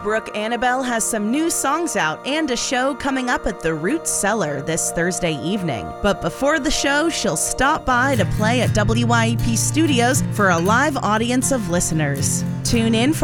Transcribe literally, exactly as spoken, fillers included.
Brooke Annabelle has some new songs out and a show coming up at the Root Cellar this Thursday evening. But before the show, she'll stop by to play at W Y E P Studios for a live audience of listeners. Tune in for